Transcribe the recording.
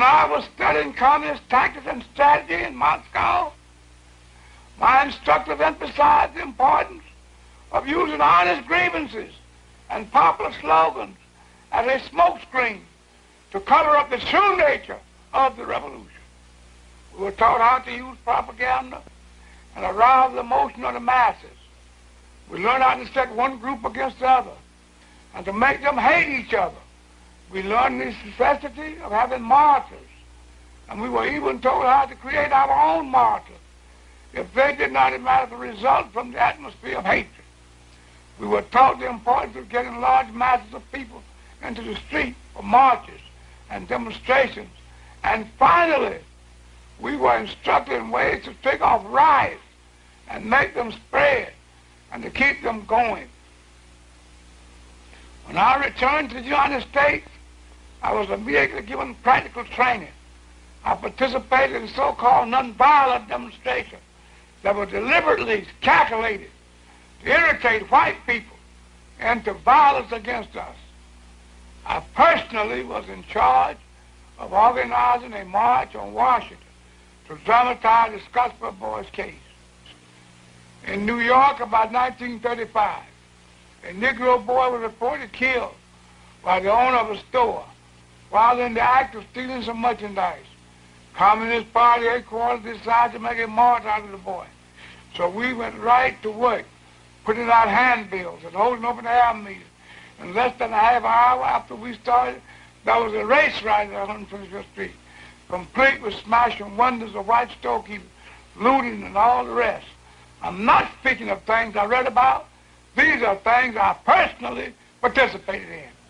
When I was studying communist tactics and strategy in Moscow, my instructors emphasized the importance of using honest grievances and popular slogans as a smokescreen to cover up the true nature of the revolution. We were taught how to use propaganda and arouse the emotion of the masses. We learned how to set one group against the other and to make them hate each other. We learned the necessity of having martyrs, and we were even told how to create our own martyrs if they did not matter the result from the atmosphere of hatred. We were taught the importance of getting large masses of people into the street for marches and demonstrations. And finally, we were instructed in ways to take off riots and make them spread and to keep them going. When I returned to the United States, I was immediately given practical training. I participated in so-called nonviolent demonstrations that were deliberately calculated to irritate white people into violence against us. I personally was in charge of organizing a march on Washington to dramatize the Scottsboro Boys case. In New York, about 1935, a Negro boy was reported killed by the owner of a store while in the act of stealing some merchandise. Communist Party headquarters decided to make a march out of the boy. So we went right to work, putting out handbills and holding open air meetings. In less than a half hour after we started, there was a race riot on 125th Street, complete with smashing windows of white storekeepers, looting and all the rest. I'm not speaking of things I read about. These are things I personally participated in.